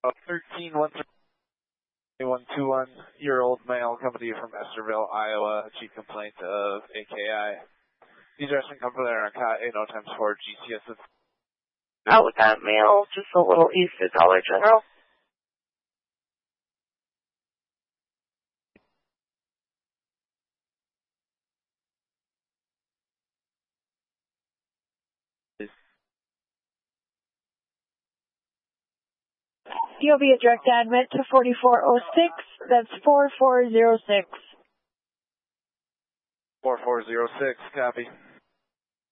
13-121-year-old male coming to you from Estherville, Iowa. Chief complaint of AKI. Dejection come from there on COT 80 times 4 GCS. Out with that male, just a little east of Dollar General. You'll be a direct admit to 4406. That's 4406. 4406, copy.